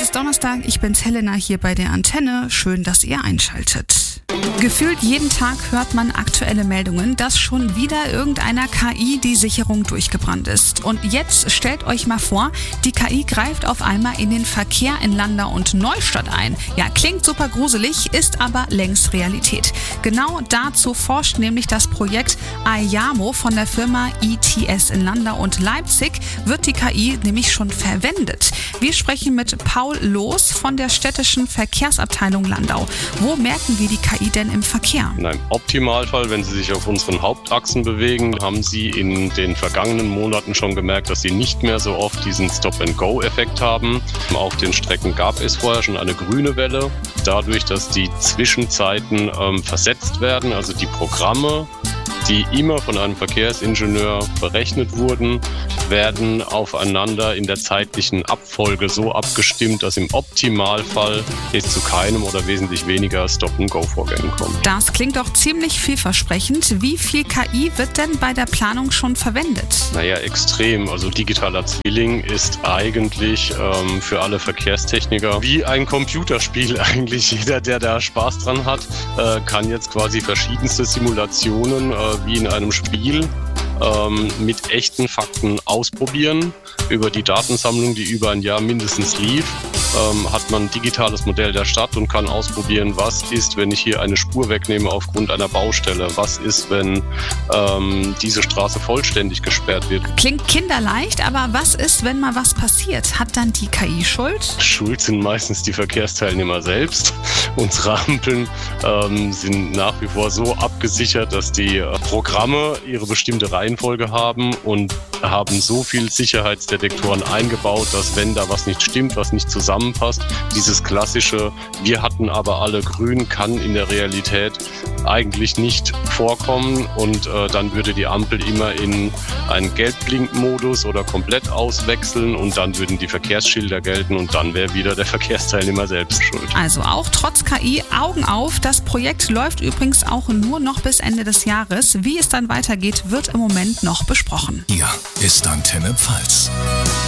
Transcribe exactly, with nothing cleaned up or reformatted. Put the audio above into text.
ist Donnerstag, ich bin's Helena hier bei der Antenne. Schön, dass ihr einschaltet. Gefühlt jeden Tag hört man aktuelle Meldungen, dass schon wieder irgendeiner K I die Sicherung durchgebrannt ist. Und jetzt stellt euch mal vor, die K I greift auf einmal in den Verkehr in Landau und Neustadt ein. Ja, klingt super gruselig, ist aber längst Realität. Genau dazu forscht nämlich das Projekt Ayamo von der Firma I T S in Landau und Leipzig, wird die K I nämlich schon verwendet. Wir sprechen mit Paul Loos von der städtischen Verkehrsabteilung Landau. Wo merken wir die K I denn im Verkehr? In einem Optimalfall, wenn Sie sich auf unseren Hauptachsen bewegen, haben Sie in den vergangenen Monaten schon gemerkt, dass Sie nicht mehr so oft diesen Stop-and-Go-Effekt haben. Auf den Strecken gab es vorher schon eine grüne Welle. Dadurch, dass die Zwischenzeiten ähm, versetzt werden, also die Programme, die immer von einem Verkehrsingenieur berechnet wurden, werden aufeinander in der zeitlichen Abfolge so abgestimmt, dass im Optimalfall es zu keinem oder wesentlich weniger Stop-and-Go-Vorgängen kommt. Das klingt doch ziemlich vielversprechend. Wie viel K I wird denn bei der Planung schon verwendet? Naja, extrem. Also digitaler Zwilling ist eigentlich ähm, für alle Verkehrstechniker wie ein Computerspiel eigentlich. Jeder, der da Spaß dran hat, äh, kann jetzt quasi verschiedenste Simulationen äh, wie in einem Spiel ähm, mit echten Fakten ausprobieren. Über die Datensammlung, die über ein Jahr mindestens lief, ähm, hat man ein digitales Modell der Stadt und kann ausprobieren, was ist, wenn ich hier eine Spur wegnehme aufgrund einer Baustelle? Was ist, wenn ähm, diese Straße vollständig gesperrt wird? Klingt kinderleicht, aber was ist, wenn mal was passiert? Hat dann die K I Schuld? Schuld sind meistens die Verkehrsteilnehmer selbst. Unsere Ampeln ähm, sind nach wie vor so abgesichert, dass die äh, Programme ihre bestimmte Reihenfolge haben und haben so viel Sicherheitsdetektoren eingebaut, dass wenn da was nicht stimmt, was nicht zusammenpasst, dieses klassische, wir hatten aber alle grün, kann in der Realität eigentlich nicht vorkommen und äh, dann würde die Ampel immer in einen Gelbblinkmodus oder komplett auswechseln und dann würden die Verkehrsschilder gelten und dann wäre wieder der Verkehrsteilnehmer selbst schuld. Also auch trotz K I Augen auf. Das Projekt läuft übrigens auch nur noch bis Ende des Jahres. Wie es dann weitergeht, wird im Moment noch besprochen. Hier ist Antenne Pfalz.